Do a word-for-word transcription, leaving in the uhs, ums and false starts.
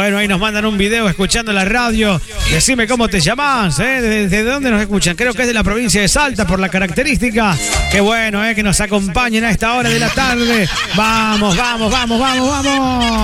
Bueno, ahí nos mandan un video escuchando la radio. Decime cómo te llamás, ¿eh? ¿Desde, desde dónde nos escuchan? Creo que es de la provincia de Salta por la característica. Qué bueno, ¿eh? Que nos acompañen a esta hora de la tarde. Vamos, vamos, vamos, vamos, vamos.